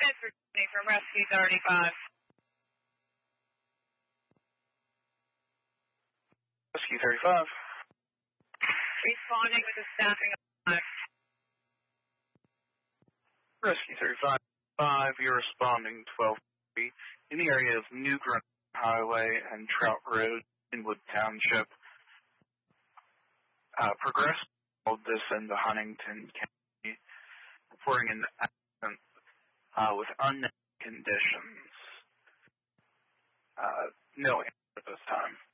It's returning from Rescue 35. Rescue 35. Responding with a staffing of 5. Rescue 35, you're responding 12 in the area of New Grand Highway and Trout Road, Inwood Township. Progress called this into Huntington County, reporting an accident with unknown conditions. No answer at this time.